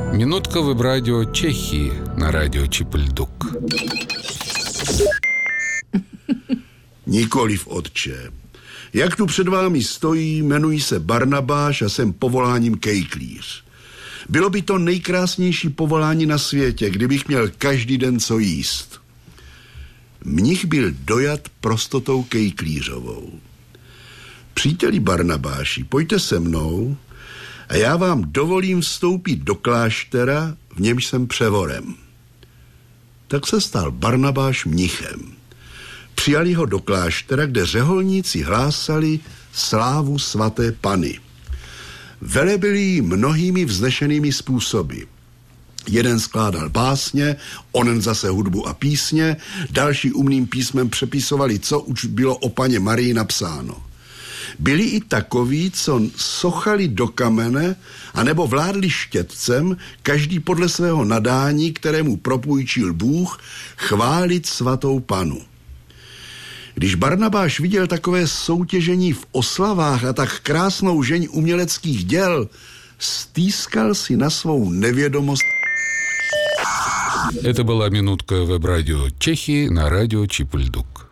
Минутка веб-радио Чехии на радио Чипельдук. Nikoliv, otče. Jak tu před vámi stojí, jmenuji se Barnabáš a jsem povoláním kejklíř. Bylo by to nejkrásnější povolání na světě, kdybych měl každý den co jíst. Mnich byl dojat prostotou kejklířovou. Příteli Barnabáši, pojďte se mnou a já vám dovolím vstoupit do kláštera, v němž jsem převorem. Tak se stal Barnabáš mnichem. Přijali ho do kláštera, kde řeholníci hlásali slávu svaté Panny. Velebili ji mnohými vznešenými způsoby. Jeden skládal básně, onen zase hudbu a písně, další umným písmem přepisovali, co už bylo o Panně Marii napsáno. Byli i takoví, co sochali do kamene, anebo vládli štětcem, každý podle svého nadání, kterému propůjčil Bůh, chválit svatou Pannu. Když Barnabáš viděl takové soutěžení v oslavách a tak krásnou žeň uměleckých děl, stýskal si na svou nevědomost. Это была минутка веб-радио Чехии на радио Чипельдук.